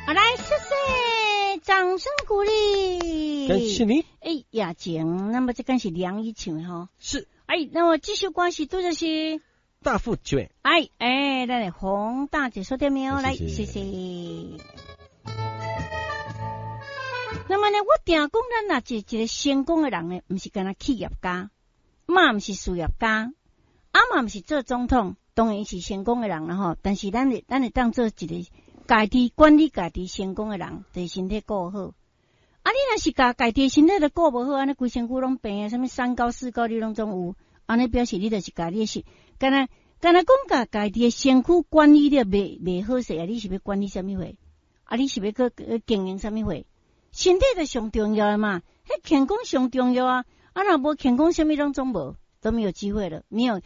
好来，谢谢，掌声鼓励。 感谢你。 雅静，那么这敢是梁一唱的哈？ 是。 那么这首歌是拄就是大富卷。 来洪大姐说对没有？来，谢谢。那么呢，我定讲咱若一个成功的人呢，不是干那企业家，嘛不是事业家，嘛不是做总统，当然是成功的人了吼。但是咱会当做一个家己管理家己成功的人，就是身体顾好。你若是家己身体都顾无好，安尼规身躯拢病啊，什么三高四高你拢总有，安尼表示你就是家己是干那讲家己的身躯管理的袂好势啊，你是要管理什么货？你是要去经营什么货？身体就上重要的嘛，健康上重要啊！若无健康，什么拢总无，都没有机会了。